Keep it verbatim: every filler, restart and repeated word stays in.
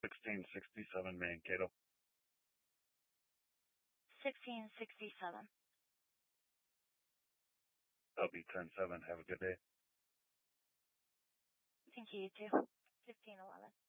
sixteen sixty-seven Mankato. sixteen sixty-seven. That'll be ten seven. Have a good day. Thank you, you too. fifteen eleven.